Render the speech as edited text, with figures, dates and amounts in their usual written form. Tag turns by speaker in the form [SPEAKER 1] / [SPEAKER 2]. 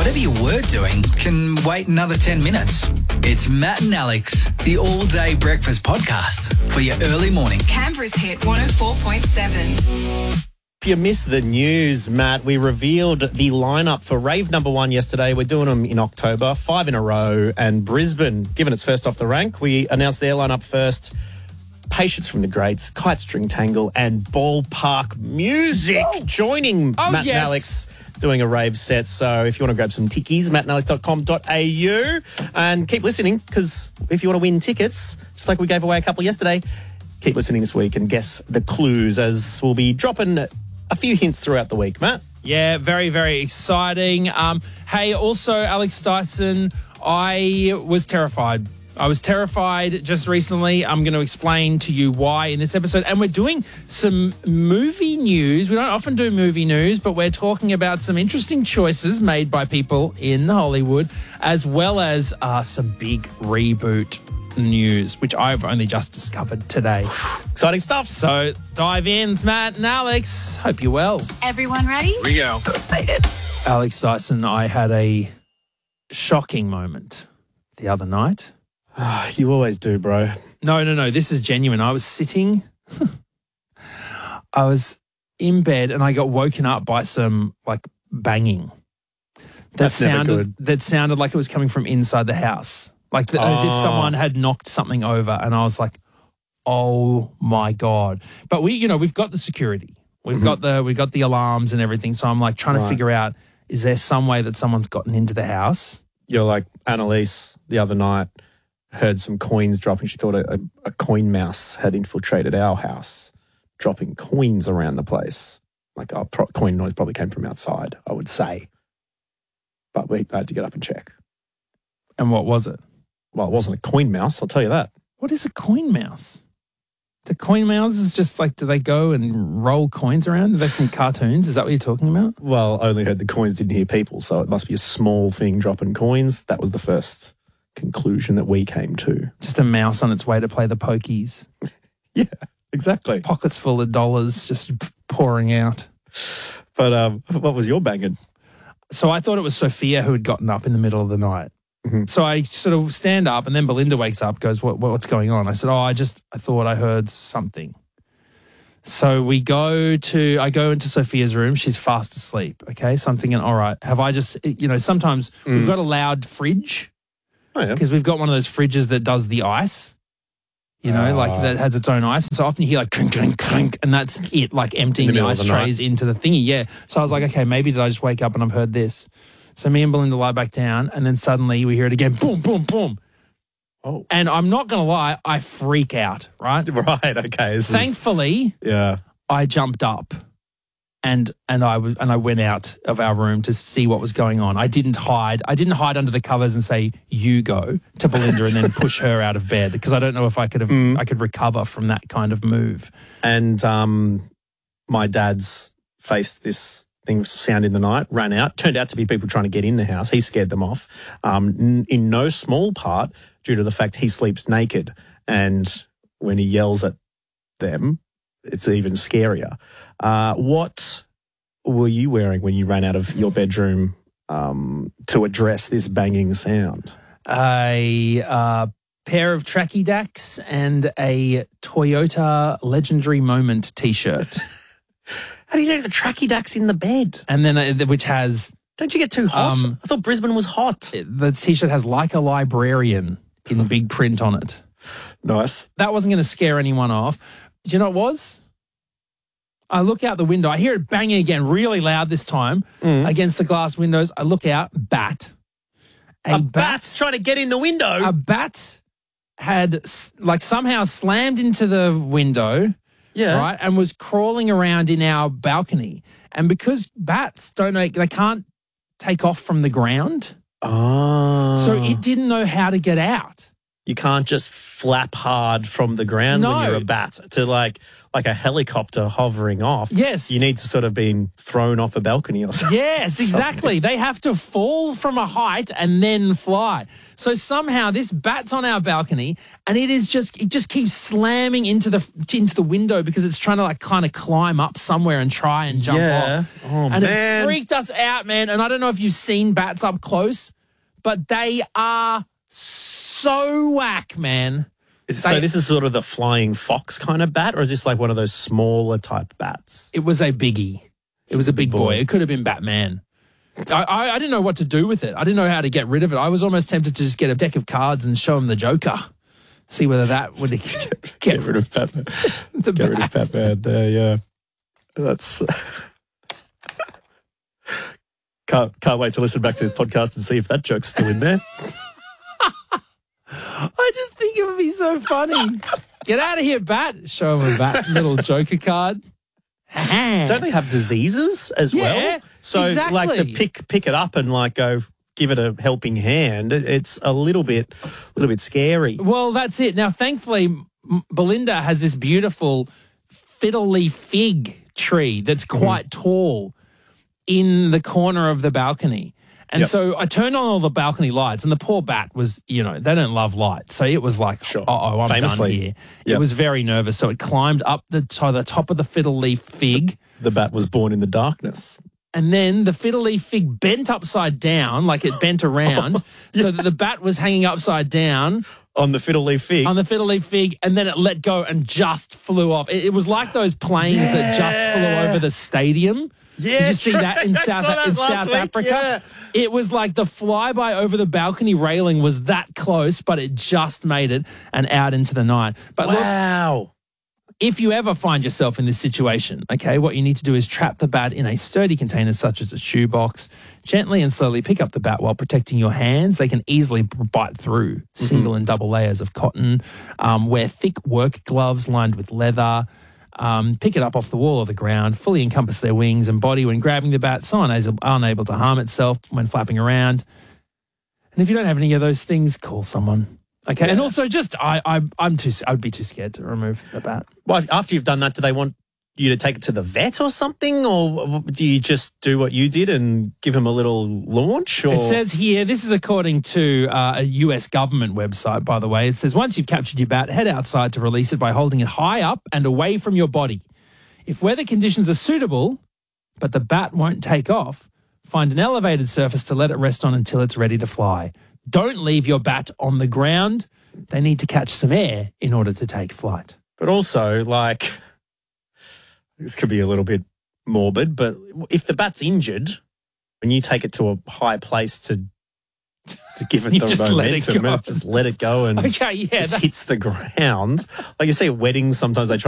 [SPEAKER 1] whatever you were doing can wait another 10 minutes. It's Matt and Alex, the all-day breakfast podcast for your early morning.
[SPEAKER 2] Canberra's hit 104.7.
[SPEAKER 3] If you missed the news, Matt, we revealed the lineup for Rave Number 1 yesterday. We're doing them in October, 5 in a row. And Brisbane, given it's first off the rank, we announced their lineup first. Patience from the Greats, Kite String Tangle, and Ballpark Music joining Matt and Alex doing a rave set. So if you want to grab some tickies, mattandalex.com.au, and keep listening, because if you want to win tickets, just like we gave away a couple yesterday, keep listening this week and guess the clues, as we'll be dropping a few hints throughout the week, Matt.
[SPEAKER 4] Yeah, very, very exciting. Hey, also, Alex Dyson, I was terrified just recently. I'm going to explain to you why in this episode. And we're doing some movie news. We don't often do movie news, but we're talking about some interesting choices made by people in Hollywood, as well as some big reboot news, which I've only just discovered today.
[SPEAKER 3] Exciting stuff.
[SPEAKER 4] So dive in. It's Matt and Alex. Hope you're well.
[SPEAKER 2] Everyone ready?
[SPEAKER 5] Here we go.
[SPEAKER 2] So excited.
[SPEAKER 4] Alex Dyson, I had a shocking moment the other night.
[SPEAKER 3] You always do, bro.
[SPEAKER 4] No. This is genuine. I was sitting, I was in bed, and I got woken up by some banging.
[SPEAKER 3] That's never good.
[SPEAKER 4] That sounded like it was coming from inside the house, as if someone had knocked something over. And I was like, "Oh my God!" But we've got the security, we've got the alarms and everything. So I'm trying to figure out, is there some way that someone's gotten into the house?
[SPEAKER 3] You're like Annalise the other night. Heard some coins dropping. She thought a coin mouse had infiltrated our house, dropping coins around the place. Coin noise probably came from outside, I would say. But we had to get up and check.
[SPEAKER 4] And what was it?
[SPEAKER 3] Well, it wasn't a coin mouse, I'll tell you that.
[SPEAKER 4] What is a coin mouse? The coin mouse is just do they go and roll coins around? Are they from cartoons? Is that what you're talking about?
[SPEAKER 3] Well, I only heard the coins, didn't hear people, so it must be a small thing dropping coins. That was the first conclusion that we came to.
[SPEAKER 4] Just a mouse on its way to play the pokies.
[SPEAKER 3] Yeah, exactly.
[SPEAKER 4] Pockets full of dollars just pouring out.
[SPEAKER 3] But what was your banging?
[SPEAKER 4] So I thought it was Sophia who had gotten up in the middle of the night. Mm-hmm. So I sort of stand up, and then Belinda wakes up, goes, what's going on? I said, I thought I heard something. So I go into Sophia's room. She's fast asleep. Okay. So I'm thinking, all right, have I just, sometimes we've got a loud fridge.
[SPEAKER 3] Oh, yeah.
[SPEAKER 4] Because we've got one of those fridges that does the ice, that has its own ice. And so often you hear clink, clink, clink, and that's it, emptying the ice trays into the thingy. Yeah. So I was like, okay, maybe did I just wake up and I've heard this? So me and Belinda lie back down, and then suddenly we hear it again, boom, boom, boom.
[SPEAKER 3] Oh. And
[SPEAKER 4] I'm not going to lie, I freak out, right?
[SPEAKER 3] Right, okay.
[SPEAKER 4] Thankfully, I jumped up. And I went out of our room to see what was going on. I didn't hide under the covers and say, "You go," to Belinda and then push her out of bed, because I don't know if I could recover from that kind of move.
[SPEAKER 3] And my dad's faced this thing, sound in the night, ran out. Turned out to be people trying to get in the house. He scared them off, in no small part due to the fact he sleeps naked, and when he yells at them, it's even scarier. What were you wearing when you ran out of your bedroom to address this banging sound?
[SPEAKER 4] A pair of tracky dacks and a Toyota Legendary Moment T-shirt.
[SPEAKER 3] How do you do the tracky dacks in the bed?
[SPEAKER 4] And then which has...
[SPEAKER 3] Don't you get too hot? I thought Brisbane was hot.
[SPEAKER 4] The T-shirt has "Like a Librarian" in big print on it.
[SPEAKER 3] Nice.
[SPEAKER 4] That wasn't going to scare anyone off. Do you know what it was? I look out the window. I hear it banging again, really loud this time, against the glass windows. I look out, bat.
[SPEAKER 3] A bat's trying to get in the window?
[SPEAKER 4] A bat had somehow slammed into the window, right, and was crawling around in our balcony. And because bats they can't take off from the ground.
[SPEAKER 3] Oh.
[SPEAKER 4] So it didn't know how to get out.
[SPEAKER 3] You can't just flap hard from the ground when you're a bat to like a helicopter hovering off.
[SPEAKER 4] Yes.
[SPEAKER 3] You need to sort of been thrown off a balcony or something.
[SPEAKER 4] Yes, exactly. They have to fall from a height and then fly. So somehow this bat's on our balcony and it just keeps slamming into the window because it's trying to like kind of climb up somewhere and try and jump off.
[SPEAKER 3] Oh,
[SPEAKER 4] and
[SPEAKER 3] man.
[SPEAKER 4] it freaked us out, man. And I don't know if you've seen bats up close, but they are so whack, man.
[SPEAKER 3] So this is sort of the flying fox kind of bat, or is this like one of those smaller type bats?
[SPEAKER 4] It was a biggie. It was a big boy. It could have been Batman. I didn't know what to do with it. I didn't know how to get rid of it. I was almost tempted to just get a deck of cards and show him the Joker. See whether that would
[SPEAKER 3] Get rid of Batman. Get rid of Batman there, yeah. That's... Can't wait to listen back to this podcast and see if that joke's still in there.
[SPEAKER 4] I just think it would be so funny. Get out of here, Bat. Show him a Bat little Joker card.
[SPEAKER 3] Don't they have diseases as well? So
[SPEAKER 4] exactly.
[SPEAKER 3] like to pick it up and like go give it a helping hand, it's a little bit scary.
[SPEAKER 4] Well, that's it. Now, thankfully, Belinda has this beautiful fiddle leaf fig tree that's quite tall in the corner of the balcony. And so I turned on all the balcony lights and the poor bat was, they don't love light. So it was like, uh-oh, I'm done here. It was very nervous. So it climbed up to the top of the fiddle leaf fig.
[SPEAKER 3] The bat was born in the darkness.
[SPEAKER 4] And then the fiddle leaf fig bent upside down, like it bent around, so that the bat was hanging upside down.
[SPEAKER 3] On the fiddle leaf fig?
[SPEAKER 4] On the fiddle leaf fig, and then it let go and just flew off. It was like those planes that just flew over the stadium.
[SPEAKER 3] Yeah,
[SPEAKER 4] did you see that in South Africa?
[SPEAKER 3] Yeah.
[SPEAKER 4] It was like the flyby over the balcony railing was that close, but it just made it and out into the night. But
[SPEAKER 3] wow.
[SPEAKER 4] Look, if you ever find yourself in this situation, okay, what you need to do is trap the bat in a sturdy container such as a shoebox. Gently and slowly pick up the bat while protecting your hands. They can easily bite through single and double layers of cotton. Wear thick work gloves lined with leather. Pick it up off the wall or the ground, fully encompass their wings and body when grabbing the bat, so unable to harm itself when flapping around. And if you don't have any of those things, call someone. Okay, and also just I would be too scared to remove the bat.
[SPEAKER 3] Well, after you've done that, do they want you to take it to the vet or something, or do you just do what you did and give him a little launch? Or?
[SPEAKER 4] It says here, this is according to a US government website, by the way. It says, once you've captured your bat, head outside to release it by holding it high up and away from your body. If weather conditions are suitable, but the bat won't take off, find an elevated surface to let it rest on until it's ready to fly. Don't leave your bat on the ground. They need to catch some air in order to take flight.
[SPEAKER 3] But also, like... This could be a little bit morbid, but if the bat's injured, when you take it to a high place to give it the momentum, just let it go and
[SPEAKER 4] it
[SPEAKER 3] hits the ground. Like you see at weddings, sometimes they try